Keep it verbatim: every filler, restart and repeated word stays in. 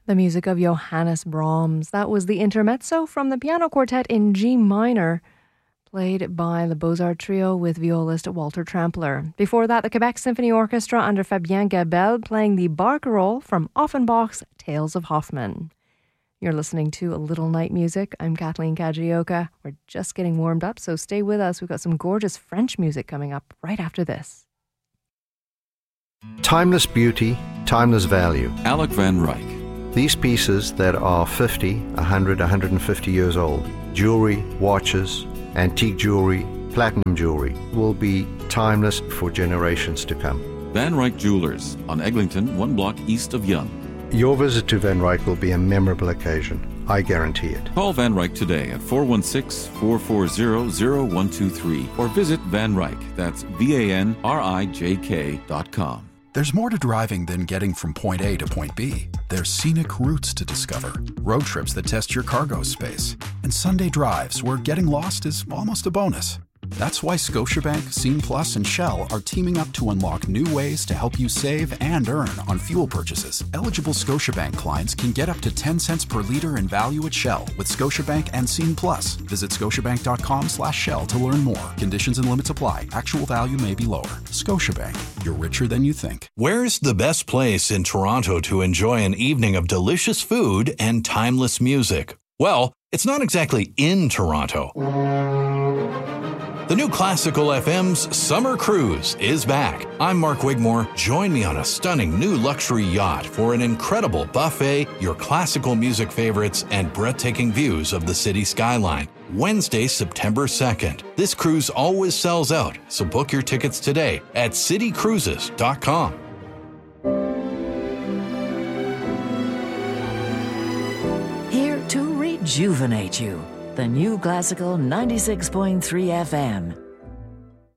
The music of Johannes Brahms. That was the intermezzo from the piano quartet in G minor, played by the Beaux-Arts Trio with violist Walter Trampler. Before that, the Quebec Symphony Orchestra under Fabien Gabel playing the Barcarolle from Offenbach's Tales of Hoffmann. You're listening to A Little Night Music. I'm Kathleen Kajioka. We're just getting warmed up, so stay with us. We've got some gorgeous French music coming up right after this. Timeless beauty, timeless value. Alec Van Ryck. These pieces that are fifty, one hundred, one hundred fifty years old, jewelry, watches, antique jewelry, platinum jewelry, will be timeless for generations to come. Van Ryck Jewelers on Eglinton, one block east of Yonge. Your visit to Van Ryck will be a memorable occasion. I guarantee it. Call Van Ryck today at four one six, four four zero, zero one two three or visit Van Ryck, that's V A N R I J K dot com. There's more to driving than getting from point A to point B. There's scenic routes to discover, road trips that test your cargo space, and Sunday drives where getting lost is almost a bonus. That's why Scotiabank, Scene Plus, and Shell are teaming up to unlock new ways to help you save and earn on fuel purchases. Eligible Scotiabank clients can get up to ten cents per liter in value at Shell with Scotiabank and Scene Plus. Visit scotiabank.com slash Shell to learn more. Conditions and limits apply. Actual value may be lower. Scotiabank. You're richer than you think. Where's the best place in Toronto to enjoy an evening of delicious food and timeless music? Well, it's not exactly in Toronto. The new Classical F M's Summer Cruise is back. I'm Mark Wigmore. Join me on a stunning new luxury yacht for an incredible buffet, your classical music favorites, and breathtaking views of the city skyline. Wednesday, September second. This cruise always sells out, so book your tickets today at city cruises dot com. Here to rejuvenate you. The new Classical ninety-six point three F M.